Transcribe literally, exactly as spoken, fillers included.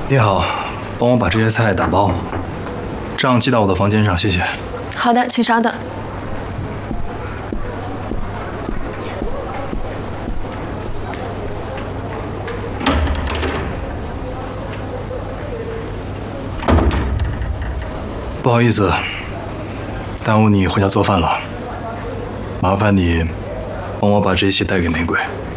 你好，帮我把这些菜打包，账寄到我的房间上，谢谢。 好的，请稍等。 不好意思，耽误你回家做饭了。麻烦你帮我把这些带给玫瑰。